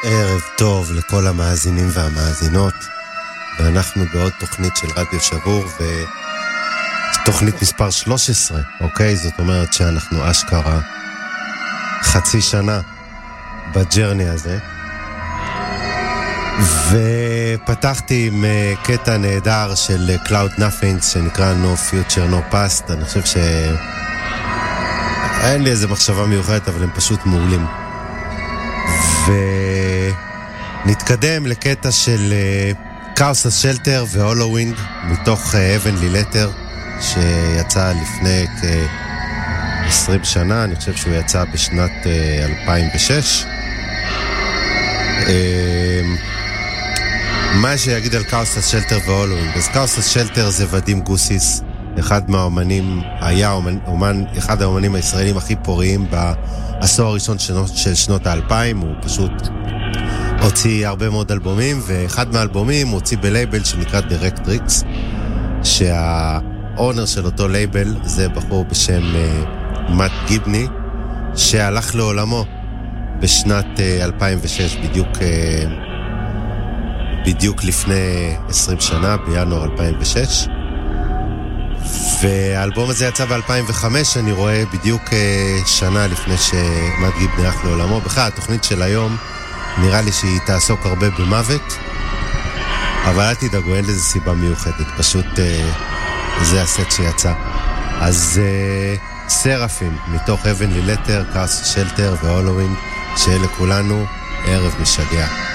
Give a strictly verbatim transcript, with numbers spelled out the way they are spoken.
ערב טוב לכל המאזינים והמאזינות, ואנחנו בעוד תוכנית של רדיו שבור, ותוכנית מספר שלוש עשרה, אוקיי? זאת אומרת שאנחנו אשכרה חצי שנה בג'רני הזה, ופתחתי עם קטע נהדר של Cloud Nothings שנקרא No Future No Past. אני חושב שאין לי איזה מחשבה מיוחדת, אבל הם פשוט מעולים. ונתקדם לקטע של Chaos Shelter והולווינג מתוך Heavenly Letter שיצא לפני כ-עשרים שנה. אני חושב שהוא יצא בשנת אלפיים ושש. מה שיגיד על Chaos Shelter והולווינג, אז Chaos Shelter זה ודים גוסיס, אחד מהאומנים, היה אומן, אומן, אחד האומנים הישראלים הכי פוריים בעשור הראשון של שנות האלפיים. הוא פשוט הוציא הרבה מאוד אלבומים, ואחד מהאלבומים הוא הוציא בלייבל שנקרא Directrix, שהאונר של אותו לייבל זה בחור בשם uh, מאט גיבני, שהלך לעולמו בשנת uh, אלפיים ושש, בדיוק uh, בדיוק לפני עשרים שנה, בינואר אלפיים ושש. והאלבום הזה יצא ב-אלפיים וחמש, אני רואה בדיוק שנה לפני שמאט גיבני הלך לעולמו. בכלל, התוכנית של היום נראה לי שהיא תעסוק הרבה במוות, אבל אל תדאגו, אין לזה סיבה מיוחדת, פשוט זה הסט שיצא. אז סרפים מתוך Heavenly Letter, Chaos Shelter והולווינג, שיהיה לכולנו ערב משגע.